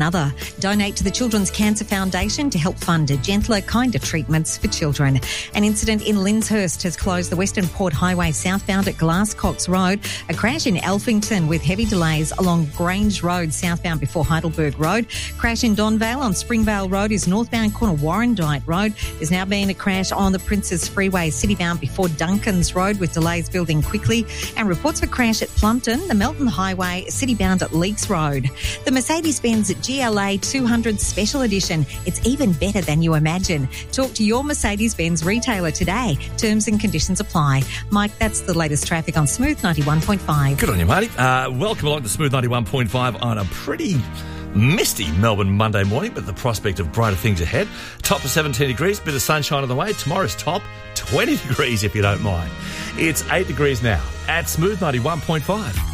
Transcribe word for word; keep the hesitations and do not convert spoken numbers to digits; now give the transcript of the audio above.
another. Donate to the Children's Cancer Foundation to help fund gentler, kinder treatments for children. An incident in Lyndhurst has closed the Western Port Highway southbound at Glasscox Road. A crash in Alphington with heavy delays along Grange Road southbound before Heidelberg Road. Crash in Donvale on Springvale Road is northbound corner Warrandyte Road. There's now been a crash on the Princes Freeway citybound before Duncans Road with delays building quickly. And reports of a crash at Plumpton, the Melton Highway citybound at Leaks Road. The Mercedes-Benz G L A two hundred Special Edition. It's even better than you imagine. Talk to your Mercedes-Benz retailer today. Terms and conditions apply. Mike, that's the latest traffic on Smooth ninety-one point five. Good on you, Marty. Uh, welcome along to Smooth ninety-one point five on a pretty misty Melbourne Monday morning, but the prospect of brighter things ahead. Top of seventeen degrees, bit of sunshine on the way. Tomorrow's top, twenty degrees if you don't mind. It's eight degrees now at Smooth ninety-one point five.